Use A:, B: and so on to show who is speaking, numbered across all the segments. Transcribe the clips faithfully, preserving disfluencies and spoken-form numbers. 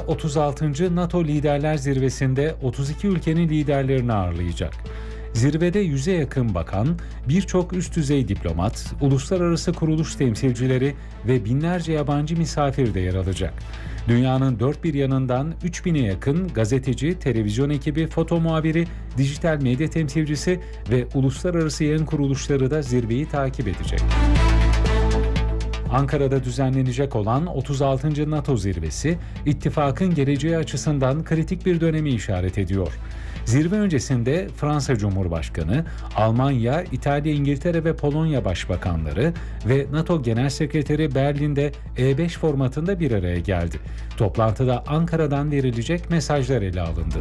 A: otuz altıncı NATO Liderler Zirvesi'nde otuz iki ülkenin liderlerini ağırlayacak. Zirvede yüze yakın bakan, birçok üst düzey diplomat, uluslararası kuruluş temsilcileri ve binlerce yabancı misafir de yer alacak. Dünyanın dört bir yanından üç bine yakın gazeteci, televizyon ekibi, foto muhabiri, dijital medya temsilcisi ve uluslararası yayın kuruluşları da zirveyi takip edecek. Ankara'da düzenlenecek olan otuz altıncı NATO Zirvesi, ittifakın geleceği açısından kritik bir dönemi işaret ediyor. Zirve öncesinde Fransa Cumhurbaşkanı, Almanya, İtalya, İngiltere ve Polonya Başbakanları ve NATO Genel Sekreteri Berlin'de E beş formatında bir araya geldi. Toplantıda Ankara'dan verilecek mesajlar ele alındı.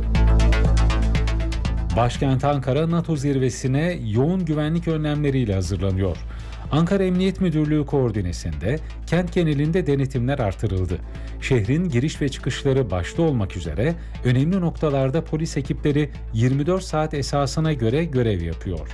A: Başkent Ankara, NATO zirvesine yoğun güvenlik önlemleriyle hazırlanıyor. Ankara Emniyet Müdürlüğü koordinesinde kent genelinde denetimler artırıldı. Şehrin giriş ve çıkışları başta olmak üzere önemli noktalarda polis ekipleri yirmi dört saat esasına göre görev yapıyor.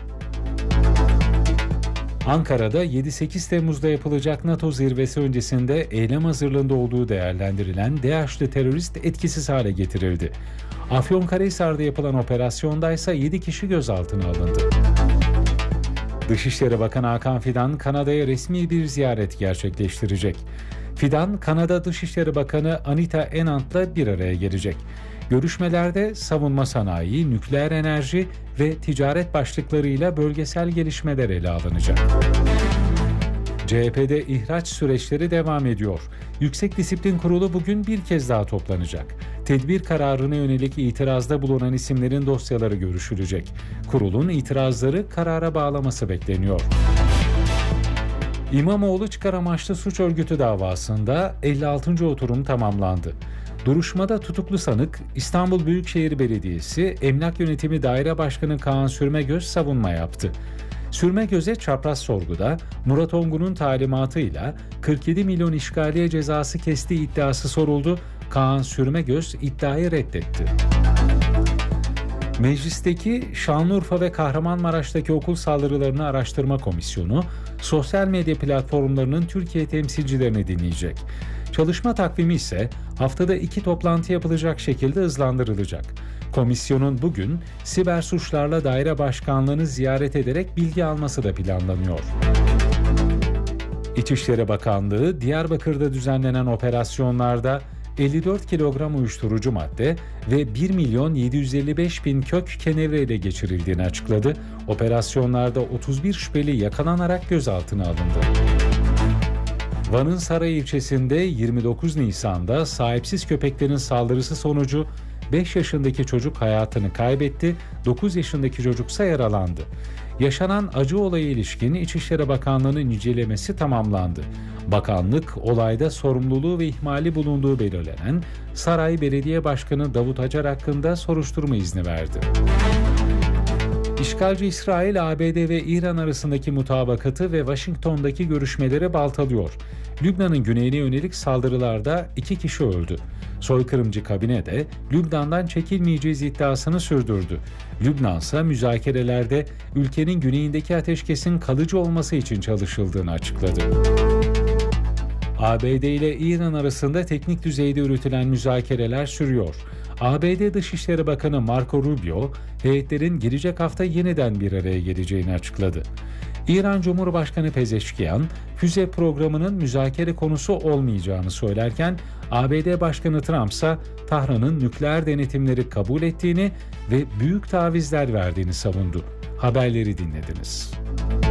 A: Ankara'da yedi sekiz Temmuz'da yapılacak NATO zirvesi öncesinde eylem hazırlığında olduğu değerlendirilen DAEŞ'li terörist etkisiz hale getirildi. Afyonkarahisar'da yapılan operasyonda ise yedi kişi gözaltına alındı. Dışişleri Bakanı Hakan Fidan, Kanada'ya resmi bir ziyaret gerçekleştirecek. Fidan, Kanada Dışişleri Bakanı Anita Enant'la bir araya gelecek. Görüşmelerde savunma sanayi, nükleer enerji ve ticaret başlıklarıyla bölgesel gelişmeler ele alınacak. C H P'de ihraç süreçleri devam ediyor. Yüksek Disiplin Kurulu bugün bir kez daha toplanacak. Tedbir kararına yönelik itirazda bulunan isimlerin dosyaları görüşülecek. Kurulun itirazları karara bağlaması bekleniyor. İmamoğlu çıkar amaçlı suç örgütü davasında elli altıncı oturum tamamlandı. Duruşmada tutuklu sanık İstanbul Büyükşehir Belediyesi Emlak Yönetimi Daire Başkanı Kaan Sürmegöz savunma yaptı. Sürmegöz'e çapraz sorguda Murat Ongun'un talimatıyla kırk yedi milyon işgaliye cezası kestiği iddiası soruldu. Kaan Sürmegöz iddiayı reddetti. Meclisteki Şanlıurfa ve Kahramanmaraş'taki okul saldırılarını araştırma komisyonu, sosyal medya platformlarının Türkiye temsilcilerini dinleyecek. Çalışma takvimi ise haftada iki toplantı yapılacak şekilde hızlandırılacak. Komisyonun bugün siber suçlarla daire başkanlığını ziyaret ederek bilgi alması da planlanıyor. İçişleri Bakanlığı, Diyarbakır'da düzenlenen operasyonlarda elli dört kilogram uyuşturucu madde ve bir milyon yedi yüz elli beş bin kök kenevre ele geçirildiğini açıkladı. Operasyonlarda otuz bir şüpheli yakalanarak gözaltına alındı. Van'ın Saray ilçesinde yirmi dokuz Nisan'da sahipsiz köpeklerin saldırısı sonucu beş yaşındaki çocuk hayatını kaybetti, dokuz yaşındaki çocuksa yaralandı. Yaşanan acı olaya ilişkin İçişleri Bakanlığı'nın incelemesi tamamlandı. Bakanlık, olayda sorumluluğu ve ihmali bulunduğu belirlenen Saray Belediye Başkanı Davut Acar hakkında soruşturma izni verdi. İşgalci İsrail, A B D ve İran arasındaki mutabakatı ve Washington'daki görüşmeleri baltalıyor. Lübnan'ın güneyine yönelik saldırılarda iki kişi öldü. Soykırımcı kabine de Lübnan'dan çekilmeyeceğiz iddiasını sürdürdü. Lübnan ise müzakerelerde ülkenin güneyindeki ateşkesin kalıcı olması için çalışıldığını açıkladı. A B D ile İran arasında teknik düzeyde yürütülen müzakereler sürüyor. A B D Dışişleri Bakanı Marco Rubio, heyetlerin gelecek hafta yeniden bir araya geleceğini açıkladı. İran Cumhurbaşkanı Pezeşkiyan, füze programının müzakere konusu olmayacağını söylerken, A B D Başkanı Trump ise Tahran'ın nükleer denetimleri kabul ettiğini ve büyük tavizler verdiğini savundu. Haberleri dinlediniz.